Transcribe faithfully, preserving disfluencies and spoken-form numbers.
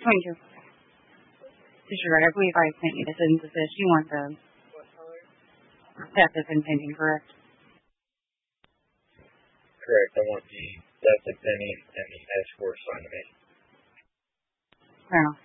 twenty-two. Disregard, I believe I sent you this into this. You want the theft and pending, correct? Correct. I want the theft and pending and the escort signed to me. Fair enough.